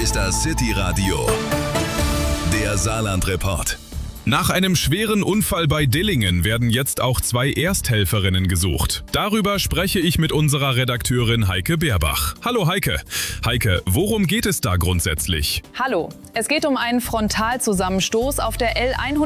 ist das City Radio, der Saarland-Report. Nach einem schweren Unfall bei Dillingen werden jetzt auch 2 Ersthelferinnen gesucht. Darüber spreche ich mit unserer Redakteurin Heike Beerbach. Hallo Heike. Heike, worum geht es da grundsätzlich? Hallo. Es geht um einen Frontalzusammenstoß auf der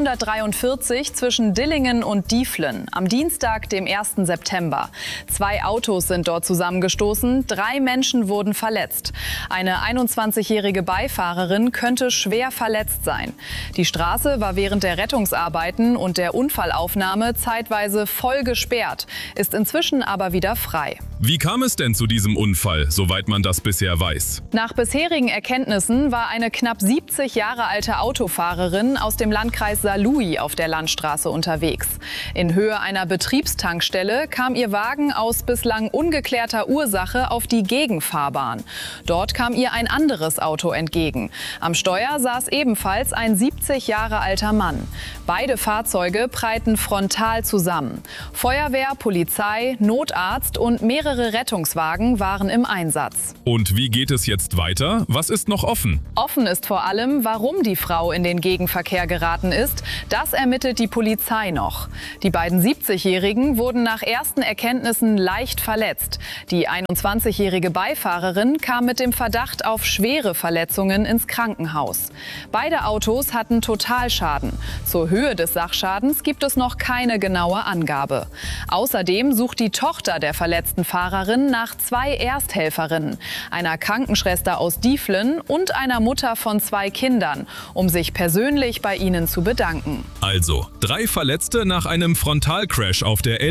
L143 zwischen Dillingen und Dieflen am Dienstag, dem 1. September. 2 Autos sind dort zusammengestoßen, 3 Menschen wurden verletzt. Eine 21-jährige Beifahrerin könnte schwer verletzt sein. Die Straße war während der Rettungsarbeiten und der Unfallaufnahme zeitweise voll gesperrt, ist inzwischen aber wieder frei. Wie kam es denn zu diesem Unfall, soweit man das bisher weiß? Nach bisherigen Erkenntnissen war eine knapp 70 Jahre alte Autofahrerin aus dem Landkreis Saarlouis auf der Landstraße unterwegs. In Höhe einer Betriebstankstelle kam ihr Wagen aus bislang ungeklärter Ursache auf die Gegenfahrbahn. Dort kam ihr ein anderes Auto entgegen. Am Steuer saß ebenfalls ein 70 Jahre alter Mann. Beide Fahrzeuge prallten frontal zusammen. Feuerwehr, Polizei, Notarzt und mehrere Rettungswagen waren im Einsatz. Und wie geht es jetzt weiter? Was ist noch offen? Offen ist vor allem, warum die Frau in den Gegenverkehr geraten ist. Das ermittelt die Polizei noch. Die beiden 70-Jährigen wurden nach ersten Erkenntnissen leicht verletzt. Die 21-jährige Beifahrerin kam mit dem Verdacht auf schwere Verletzungen ins Krankenhaus. Beide Autos hatten Totalschaden. Zur Höhe des Sachschadens gibt es noch keine genaue Angabe. Außerdem sucht die Tochter der verletzten Fahrerin nach 2 Ersthelferinnen, einer Krankenschwester aus Dieflen und einer Mutter von 2 Kindern, um sich persönlich bei ihnen zu bedanken. Also, 3 Verletzte nach einem Frontalcrash auf der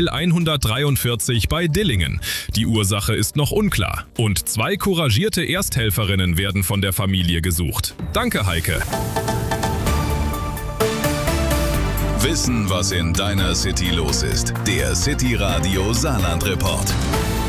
L143 bei Dillingen. Die Ursache ist noch unklar. Und 2 couragierte Ersthelferinnen werden von der Familie gesucht. Danke, Heike. Wissen, was in deiner City los ist. Der City Radio Saarland-Report.